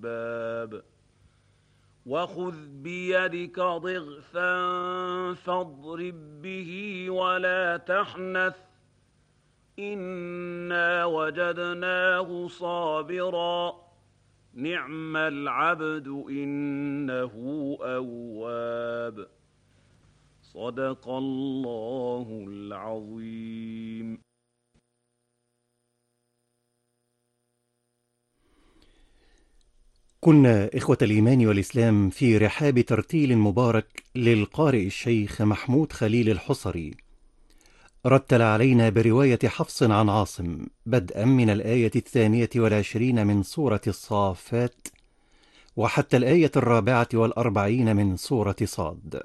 الألباب وخذ بيدك ضغثا فاضرب به ولا تحنث إنا وجدناه صابرا نعم العبد إنه أواب صدق الله العظيم. كنا إخوة الإيمان والإسلام في رحاب ترتيل مبارك للقارئ الشيخ محمود خليل الحصري، رتل علينا برواية حفص عن عاصم بدءا من الآية 22 من سورة الصافات وحتى الآية 44 من سورة صاد.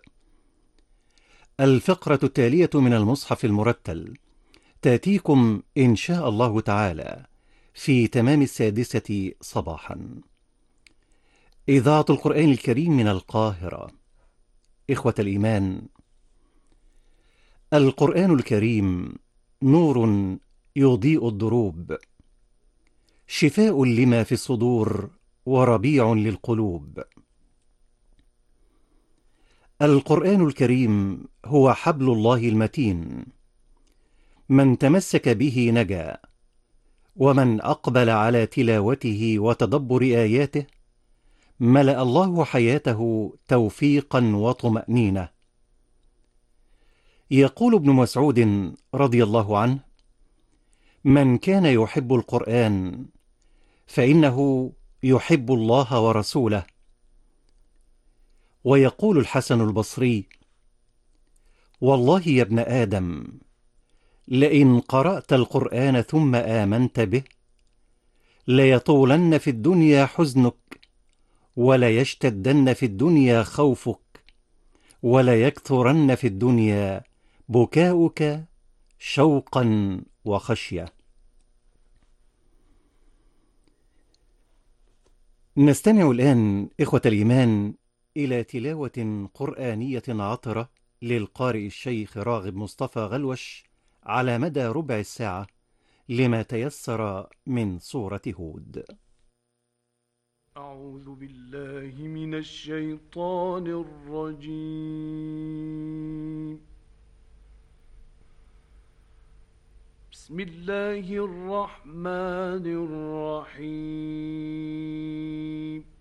الفقرة التالية من المصحف المرتل تأتيكم إن شاء الله تعالى في تمام 6 صباحا. إذاعة القرآن الكريم من القاهرة. إخوة الإيمان، القرآن الكريم نور يضيء الدروب، شفاء لما في الصدور وربيع للقلوب. القرآن الكريم هو حبل الله المتين، من تمسك به نجا، ومن أقبل على تلاوته وتدبر آياته ملأ الله حياته توفيقا وطمأنينة. يقول ابن مسعود رضي الله عنه: من كان يحب القرآن فإنه يحب الله ورسوله. ويقول الحسن البصري: والله يا ابن آدم، لئن قرأت القرآن ثم آمنت به ليطولن في الدنيا حزنك، وليشتدن في الدنيا خوفك، وليكثرن في الدنيا بكاؤك شوقا وخشية. نستمع الآن إخوة الإيمان إلى تلاوة قرآنية عطرة للقارئ الشيخ راغب مصطفى غلوش على مدى ربع الساعة لما تيسر من سورة هود. أعوذ بالله من الشيطان الرجيم. بسم الله الرحمن الرحيم.